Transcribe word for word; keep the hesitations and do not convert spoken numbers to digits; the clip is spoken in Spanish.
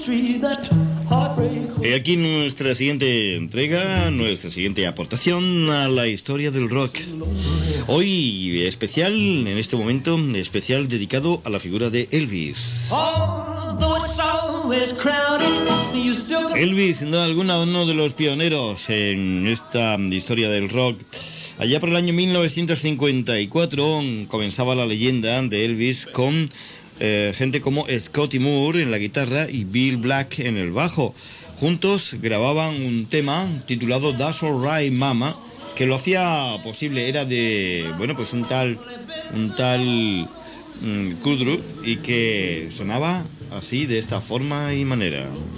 Y aquí nuestra siguiente entrega, nuestra siguiente aportación a la historia del rock. Hoy especial, en este momento, especial dedicado a la figura de Elvis. Elvis, sin duda alguna, uno de los pioneros en esta historia del rock. Allá por el año mil novecientos cincuenta y cuatro comenzaba la leyenda de Elvis con eh, gente como Scotty Moore en la guitarra y Bill Black en el bajo. Juntos grababan un tema titulado That's Alright Mama, que lo hacía posible. Era de, bueno, pues un tal, un tal um, Kudru, y que sonaba así, de esta forma y manera.